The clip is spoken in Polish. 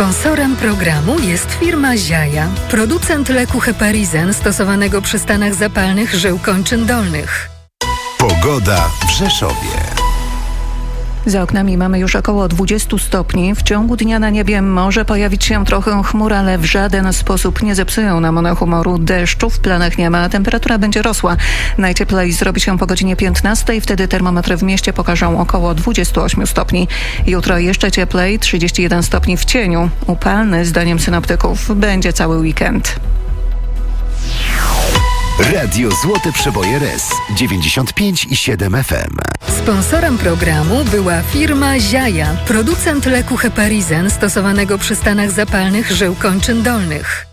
Sponsorem programu jest firma Ziaja, producent leku Heparizen stosowanego przy stanach zapalnych żył kończyn dolnych. Pogoda w Rzeszowie. Za oknami mamy już około 20 stopni. W ciągu dnia na niebie może pojawić się trochę chmur, ale w żaden sposób nie zepsują nam humoru. Deszczu w planach nie ma, a temperatura będzie rosła. Najcieplej zrobi się po godzinie 15, wtedy termometry w mieście pokażą około 28 stopni. Jutro jeszcze cieplej, 31 stopni w cieniu. Upalny, zdaniem synoptyków, będzie cały weekend. Radio Złote Przeboje RS 95,7 FM. Sponsorem programu była firma Ziaja, producent leku Heparizen stosowanego przy stanach zapalnych żył kończyn dolnych.